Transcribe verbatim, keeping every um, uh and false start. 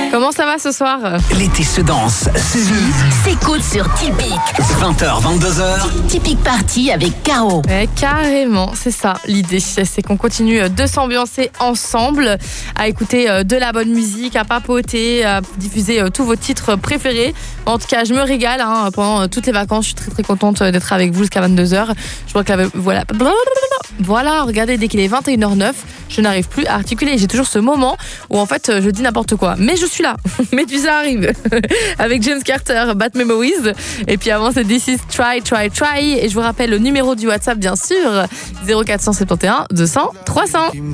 Comment ça va ce soir? L'été se danse, se vit, s'écoute sur Tipeee. vingt heures, vingt-deux heures. Tipeee Party avec Caro. Ouais, carrément, c'est ça l'idée. C'est qu'on continue de s'ambiancer ensemble, à écouter de la bonne musique, à papoter, à diffuser tous vos titres préférés. En tout cas, je me régale hein, pendant toutes les vacances. Je suis très très contente d'être avec vous jusqu'à vingt-deux heures. Je crois que la... voilà. Voilà, regardez, dès qu'il est vingt et une heures zéro neuf, je n'arrive plus à articuler. J'ai toujours ce moment où en fait je dis n'importe quoi. Mais je suis là. Médusa arrive avec James Carter, Bad Memories. Et puis avant c'est This is Try, Try, Try. Et je vous rappelle le numéro du WhatsApp bien sûr, zéro quatre cent soixante et onze deux cents trois cents.